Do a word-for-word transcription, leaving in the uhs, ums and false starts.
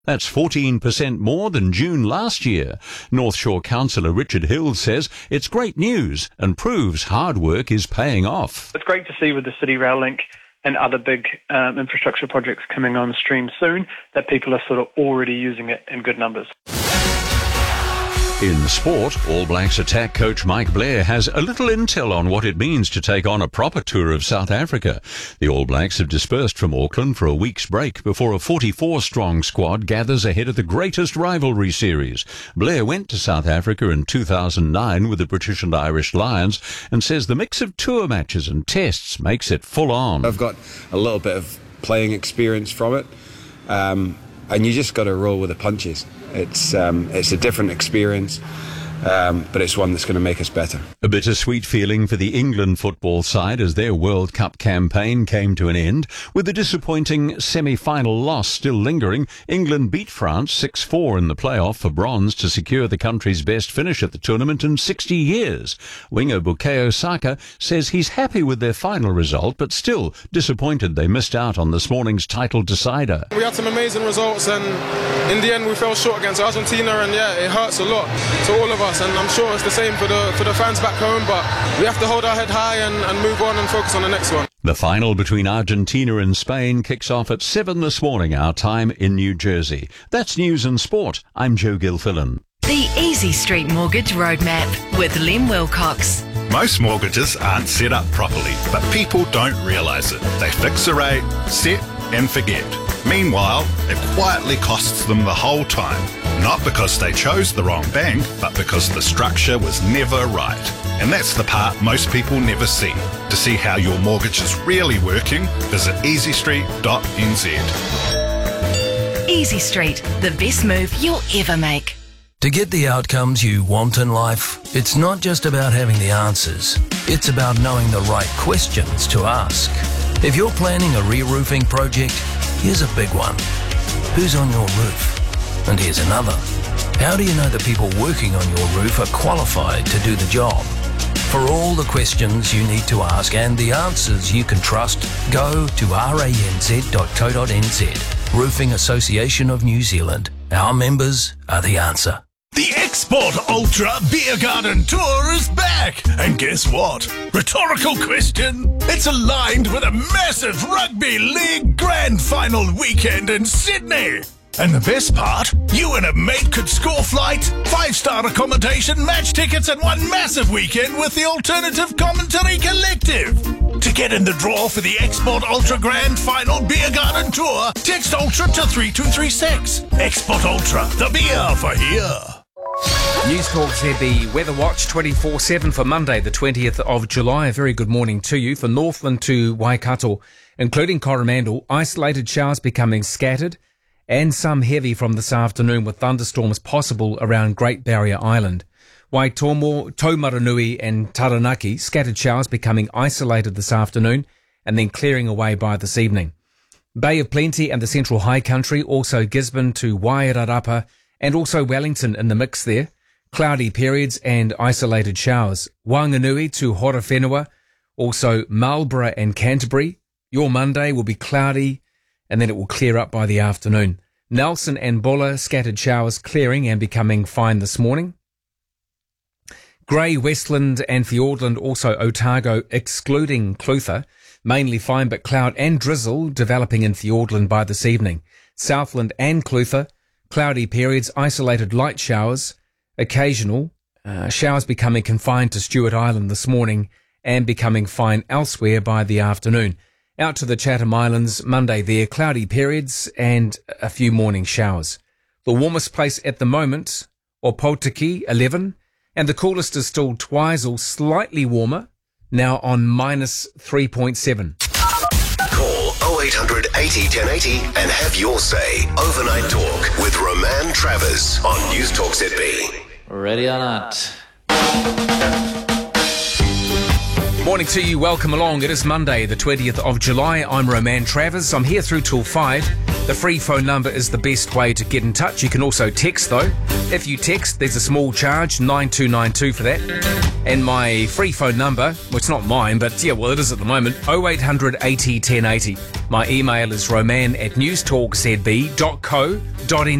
That's fourteen percent more than June last year. North Shore Councillor Richard Hill says it's great news and proves hard work is paying off. It's great to see with the City Rail Link and other big um, infrastructure projects coming on stream soon that people are sort of already using it in good numbers. In sport, All Blacks attack coach Mike Blair has a little intel on what it means to take on a proper tour of South Africa. The All Blacks have dispersed from Auckland for a week's break before a forty-four strong squad gathers ahead of the greatest rivalry series. Blair went to South Africa in two thousand nine with the British and Irish Lions and says the mix of tour matches and tests makes it full on. I've got a little bit of playing experience from it, um, and you just got to roll with the punches. It's um, it's a different experience, um, but it's one that's going to make us better. A bittersweet feeling for the England football side as their World Cup campaign came to an end. With the disappointing semi-final loss still lingering, England beat France six four in the playoff for bronze to secure the country's best finish at the tournament in sixty years. Winger Bukayo Saka says he's happy with their final result, but still disappointed they missed out on this morning's title decider. We had some amazing results, and in the end we fell short against Argentina, and yeah, it hurts a lot to all of us. And I'm sure it's the same for the for the fans back home, but we have to hold our head high and, and move on and focus on the next one. The final between Argentina and Spain kicks off at seven this morning, our time in New Jersey. That's News and Sport. I'm Joe Gilfillan. The Easy Street Mortgage Roadmap with Lem Wilcox. Most mortgages aren't set up properly, but people don't realise it. They fix a rate, set and forget. Meanwhile, it quietly costs them the whole time. Not because they chose the wrong bank, but because the structure was never right. And that's the part most people never see. To see how your mortgage is really working, visit easy street dot n z. Easy Street, the best move you'll ever make. To get the outcomes you want in life, it's not just about having the answers. It's about knowing the right questions to ask. If you're planning a re-roofing project, here's a big one. Who's on your roof? And here's another. How do you know the people working on your roof are qualified to do the job? For all the questions you need to ask and the answers you can trust, go to r a n z dot co dot n z. Roofing Association of New Zealand. Our members are the answer. The Export Ultra Beer Garden Tour is back! And guess what? Rhetorical question. It's aligned with a massive Rugby League Grand Final weekend in Sydney. And the best part? You and a mate could score flight, five-star accommodation, match tickets and one massive weekend with the Alternative Commentary Collective. To get in the draw for the Export Ultra Grand Final Beer Garden Tour, text Ultra to three two three six. Export Ultra, the beer for here. News Talk Z B Weather Watch twenty-four seven for Monday, the twentieth of July. A very good morning to you. For Northland to Waikato, including Coromandel, isolated showers becoming scattered and some heavy from this afternoon with thunderstorms possible around Great Barrier Island. Waitomo, Taumaranui and Taranaki, scattered showers becoming isolated this afternoon and then clearing away by this evening. Bay of Plenty and the Central High Country, also Gisborne to Wairarapa, and also Wellington in the mix there. Cloudy periods and isolated showers. Wanganui to Horowhenua, also Marlborough and Canterbury. Your Monday will be cloudy and then it will clear up by the afternoon. Nelson and Bulla, scattered showers clearing and becoming fine this morning. Grey, Westland and Fiordland, also Otago, excluding Clutha, mainly fine but cloud and drizzle developing in Fiordland by this evening. Southland and Clutha, cloudy periods, isolated light showers, occasional, uh, showers becoming confined to Stewart Island this morning and becoming fine elsewhere by the afternoon. Out to the Chatham Islands, Monday there, cloudy periods and a few morning showers. The warmest place at the moment, Opotiki, eleven, and the coolest is still Twizel, slightly warmer, now on minus three point seven. Call oh eight hundred eighty ten eighty and have your say. Overnight Talk with Roman Travers on News Talk Z B. Ready or not? Morning to you, welcome along. It is Monday, the twentieth of July. I'm Roman Travers. I'm here through till five. The free phone number is the best way to get in touch. You can also text, though. If you text, there's a small charge, nine two nine two for that. And my free phone number, well, it's not mine, but yeah, well, it is at the moment, oh eight hundred eighty ten eighty. My email is roman at newstalkzb dot co dot n z.